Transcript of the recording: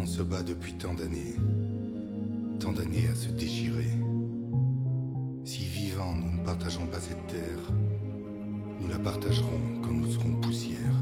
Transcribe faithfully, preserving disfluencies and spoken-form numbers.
On se bat depuis tant d'années, tant d'années à se déchirer. Si vivants nous ne partageons pas cette terre, nous la partagerons quand nous serons poussière.